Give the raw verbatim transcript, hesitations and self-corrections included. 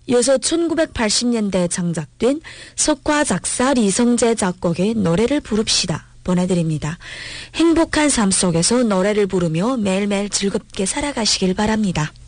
이어서 천구백팔십 년대에 창작된 석화 작사 이성재 작곡의 노래를 부릅시다 보내드립니다. 행복한 삶 속에서 노래를 부르며 매일매일 즐겁게 살아가시길 바랍니다.